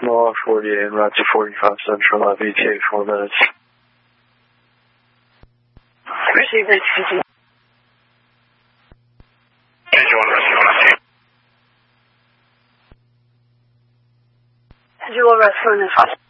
Law 48, route to 45 Central, ETA 4 minutes. Received it. Engine 1, rescue 1, Visual rescue 1.